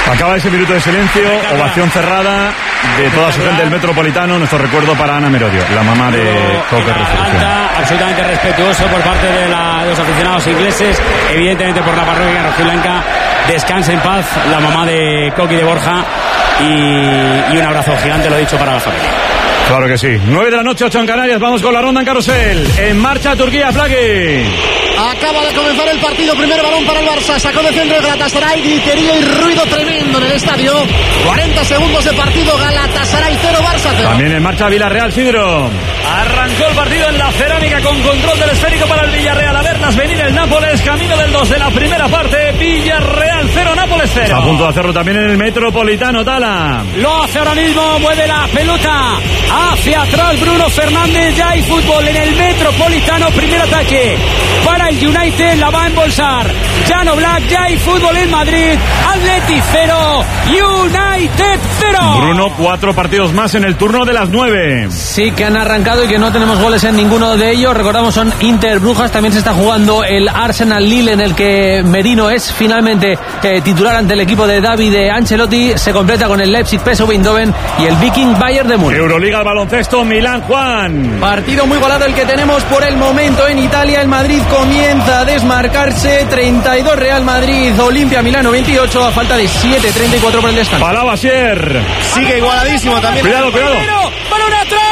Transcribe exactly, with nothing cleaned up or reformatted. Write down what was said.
Acaba ese minuto de silencio, ovación cerrada de toda su gente del Metropolitano. Nuestro recuerdo para Ana Merodio, la mamá de Coque Resurrección. Absolutamente respetuoso por parte de, la, de los aficionados ingleses, evidentemente por la parroquia rojiblanca. Descansa en paz la mamá de Coqui de Borja y, y un abrazo gigante, lo he dicho, para la familia. Claro que sí. nueve de la noche, ocho en Canarias. Vamos con la ronda en carrusel. En marcha Turquía, Plagui. Acaba de comenzar el partido. Primer balón para el Barça. Sacó de centro el Galatasaray. Griterío y ruido tremendo en el estadio. cuarenta segundos de partido. Galatasaray cero, Barça cero. También en marcha Villarreal, Sidro. Arrancó el partido en la Cerámica con control del esférico para el Villarreal. A verlas venir el Nápoles. Camino del dos de la primera parte. Villarreal cero, Nápoles cero. Está a punto de hacerlo también en el Metropolitano, Tala. Lo hace ahora mismo. Mueve la pelota hacia atrás Bruno Fernández. Ya hay fútbol en el Metropolitano. Primer ataque para el United. La va a embolsar Jan Oblak. Ya hay fútbol en Madrid. Atleti cero, United cero. Bruno, cuatro partidos más en el turno de las nueve. Sí, que han arrancado y que no tenemos goles en ninguno de ellos. Recordamos, son Inter Brujas. También se está jugando el Arsenal Lille, en el que Merino es finalmente eh, titular ante el equipo de David de Ancelotti. Se completa con el Leipzig P S V Eindhoven y el Viking Bayern de Múnich. Euroliga al baloncesto, Milán, Juan. Partido muy golado el que tenemos por el momento en Italia. El Madrid comienza a desmarcarse. treinta y dos Real Madrid, Olimpia Milano veintiocho, a falta de siete, treinta y cuatro por el descanso. Palau Asier. Sigue igualadísimo también. Cuidado, cuidado. Balón atrás.